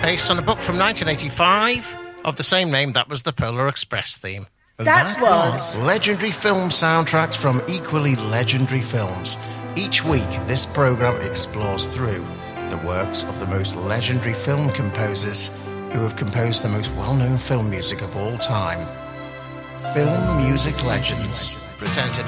based on a book from 1985 of the same name. That was the Polar Express theme. That was legendary film soundtracks from equally legendary films. Each week, this program explores through the works of the most legendary film composers who have composed the most well-known film music of all time. Film Music Legends. Presented